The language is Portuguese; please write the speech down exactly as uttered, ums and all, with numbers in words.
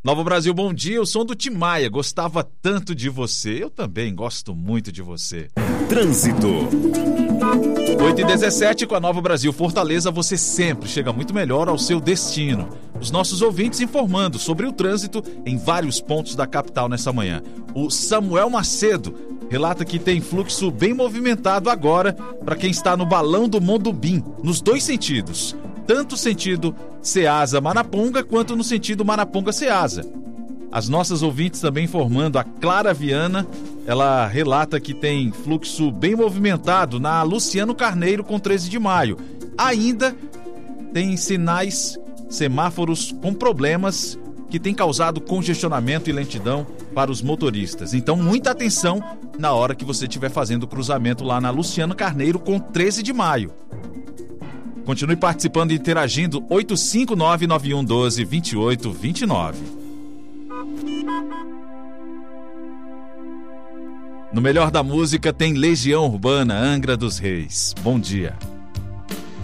Nova Brasil, bom dia, eu sou do Timaya, gostava tanto de você, eu também gosto muito de você. Trânsito. oito e dezessete, com a Nova Brasil Fortaleza, você sempre chega muito melhor ao seu destino. Os nossos ouvintes informando sobre o trânsito em vários pontos da capital nessa manhã. O Samuel Macedo relata que tem fluxo bem movimentado agora para quem está no Balão do Mondubim, nos dois sentidos. Tanto sentido Ceasa-Maraponga quanto no sentido Maraponga-Ceasa. As nossas ouvintes também informando, a Clara Viana, ela relata que tem fluxo bem movimentado na Luciano Carneiro com treze de maio. Ainda tem sinais, semáforos com problemas que tem causado congestionamento e lentidão para os motoristas. Então, muita atenção na hora que você estiver fazendo o cruzamento lá na Luciano Carneiro com treze de maio. Continue participando e interagindo. Oito cinco nove, nove um um dois, dois oito dois nove. No Melhor da Música tem Legião Urbana, Angra dos Reis. Bom dia.